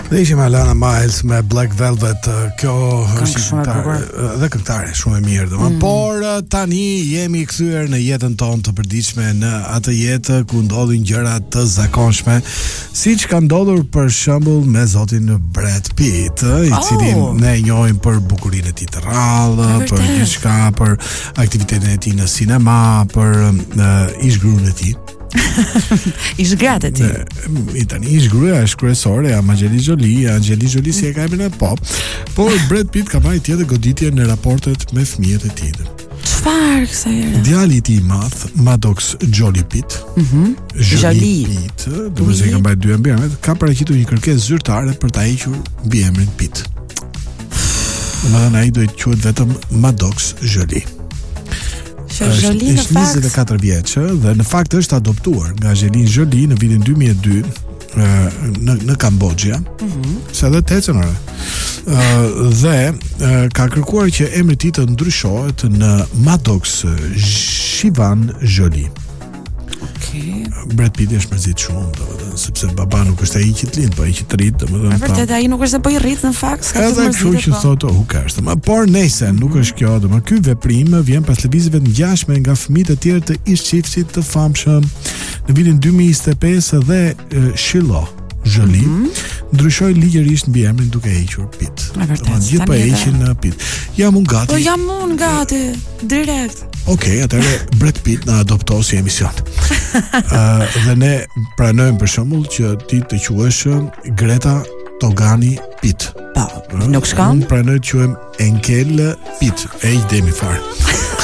Dhe ishim Alana Miles me Black Velvet. Kjo është dhe këngëtare shumë e mirë, por tani jemi kthyer në jetën tonë të përditshme, në atë jetë ku ndodhin gjëra të zakonshme, siç ka ndodhur për shembull me zotin Brad Pitt, i cili ne e njohim për bukurinë e tij të rrallë, për gjithçka, për aktivitetin e tij në sinema, për ish-gruan e tij. Ish gratë ti. I tani ish gruaja është kryesore, Angelina Jolie si e ka emrin e pop. Por Brad Pitt ka marrë tjetër goditje në raportet me fëmijët e tij. Çfarë kësaj ere? Djali i tij i madh, Maddox Jolie Pitt. Jolie Pitt, duke se ka mbajtur dy emra, ka paraqitur një kërkesë zyrtare për ta hequr mbi emrin Pitt. Domethënë ai do të quhet vetëm Maddox Jolie. Jolie është 24 vjeç dhe në fakt është adoptuar nga Angelina Jolie në vitin 2002 në Kambodja. Se edhe tecën dhe ka kërkuar që emri i tij të ndryshohet në Maddox Shivan Jolie. Brad Pitt është mërzit shumë, domethënë, sepse baba nuk është ai që të lind, po ai që të rrit, domethënë. Vërtet ai nuk është se po i rrit në fakt, s'ka të mërzit. Edhe kështu që thotë, who cares? Por nëse nuk është kjo, domethënë, ky veprim vjen pas lëvizjeve të ngjashme nga fëmijët e tjerë të ish-çiftit të famshëm në vitin 2025 dhe Shiloh Jolie ndryshoi ligjërisht mbi emrin duke hequr Pitt. Gjithë po heqin Pitt. Jam unë gati. Po jam unë gati, direkt. Okej, atëherë Brad Pitt na adopto si emision. Dhe ne pranojmë për shembull që ti të quhesh Greta Togani Pitt. Po, nuk shkon? Unë pranoj të quhem Enkel Pitt. Ej demi fare.